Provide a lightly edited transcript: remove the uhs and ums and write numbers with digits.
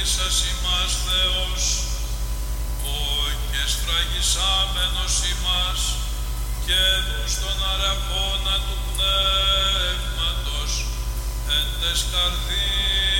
ελέησας ημάς Θεός, ο και σφραγισάμενος ημάς, και δους τον αραγώνα του Πνεύματος, εν τες καρδίες